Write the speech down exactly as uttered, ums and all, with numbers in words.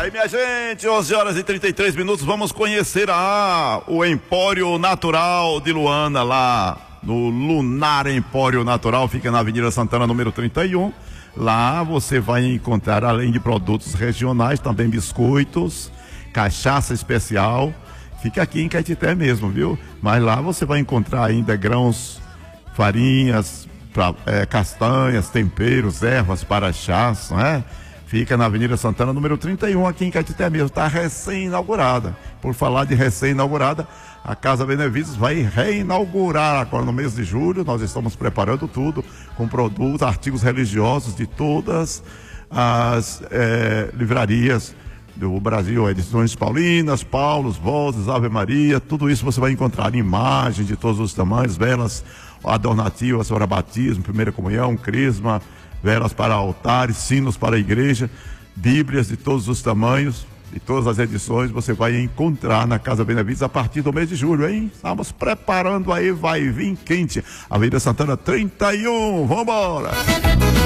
Aí, minha gente, onze horas e trinta e três minutos, vamos conhecer a, o Empório Natural de Luana, lá no Lunar Empório Natural, fica na Avenida Santana, número trinta e um. Lá você vai encontrar, além de produtos regionais, também biscoitos, cachaça especial. Fica aqui em Caetité mesmo, viu? Mas lá você vai encontrar ainda grãos, farinhas, pra, é, castanhas, temperos, ervas para chás, não é? Fica na Avenida Santana, número trinta e um, aqui em Caetité mesmo. Está recém-inaugurada. Por falar de recém-inaugurada, a Casa Benevides vai reinaugurar agora no mês de julho. Nós estamos preparando tudo com produtos, artigos religiosos de todas as é, livrarias do Brasil, Edições Paulinas, Paulos, Vozes, Ave Maria, tudo isso você vai encontrar, imagens de todos os tamanhos, velas adornativas para batismo, primeira comunhão, crisma, velas para altares, sinos para a igreja, bíblias de todos os tamanhos, de todas as edições, você vai encontrar na Casa Benevides a partir do mês de julho, hein? Estamos preparando aí, vai vir quente, Avenida Santana trinta e um, vambora!